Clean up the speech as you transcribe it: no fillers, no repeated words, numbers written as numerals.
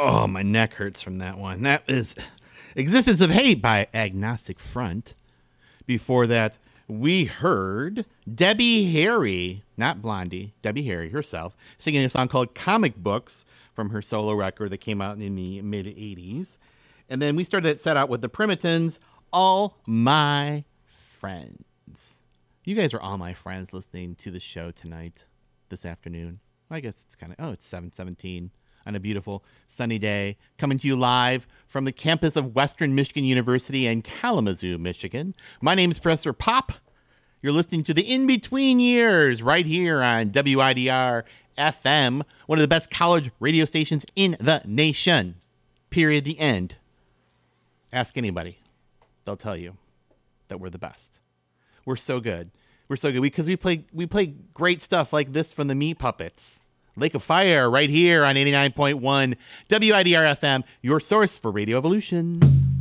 Oh, my neck hurts from that one. That is Existence of Hate by Agnostic Front. Before that, we heard Debbie Harry, not Blondie, Debbie Harry herself, singing a song called Comic Books from her solo record that came out in the mid-'80s. And then we started that set out with the Primitons, All My Friends. You guys are all my friends listening to the show tonight, this afternoon. I guess it's it's 7:17 on a beautiful sunny day, coming to you live from the campus of Western Michigan University in Kalamazoo, Michigan. My name is Professor Pop. You're listening to the In-Between Years right here on WIDR FM, one of the best college radio stations in the nation. Period. The end. Ask anybody. They'll tell you that we're the best. We're so good. We're so good because we play great stuff like this from the Meat Puppets. Lake of Fire right here on 89.1 WIDR FM, your source for Radio Evolution.